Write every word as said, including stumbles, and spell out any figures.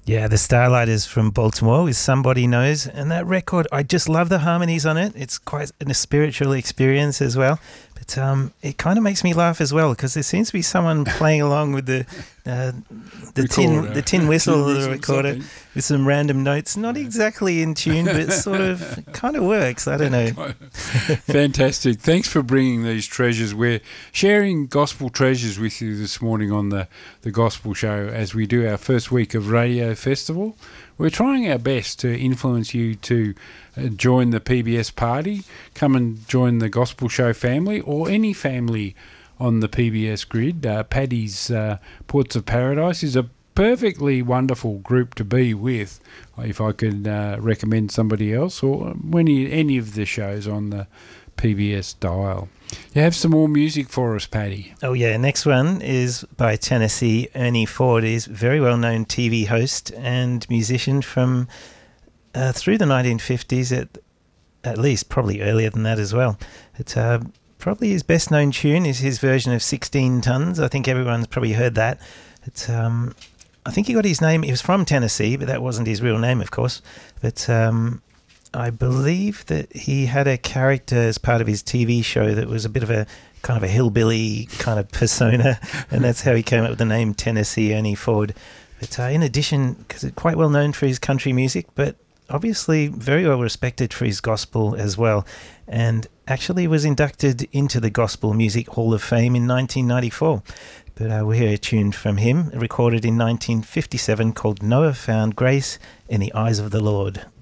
Yeah, the Starlighters from Baltimore with Somebody Knows. And that record, I just love the harmonies on it. It's quite a spiritual experience as well. But um, it kind of makes me laugh as well because there seems to be someone playing along with the uh, the tin the tin whistle of the recorder with some random notes. Not exactly in tune, but sort of kind of works. I don't know. Fantastic. Thanks for bringing these treasures. We're sharing gospel treasures with you this morning on the, the Gospel Show as we do our first week of Radio Festival. We're trying our best to influence you to uh, join the P B S party, come and join the Gospel Show family or any family on the P B S grid. Uh, Paddy's uh, Ports of Paradise is a perfectly wonderful group to be with, if I could uh, recommend somebody else, or any, any of the shows on the P B S dial. You have some more music for us, Paddy. Oh, yeah. Next one is by Tennessee. Ernie Ford is a very well-known T V host and musician from uh, through the nineteen fifties, at, at least, probably earlier than that as well. It's uh, probably his best-known tune is his version of sixteen tons. I think everyone's probably heard that. It's um, I think he got his name, he was from Tennessee, but that wasn't his real name, of course. But um, I believe that he had a character as part of his T V show that was a bit of a kind of a hillbilly kind of persona, and that's how he came up with the name Tennessee Ernie Ford. But uh, in addition, because it's quite well known for his country music, but obviously very well respected for his gospel as well, and actually was inducted into the Gospel Music Hall of Fame in nineteen ninety-four. But uh, we'll hear a tune from him, recorded in nineteen fifty-seven, called Noah Found Grace in the Eyes of the Lord.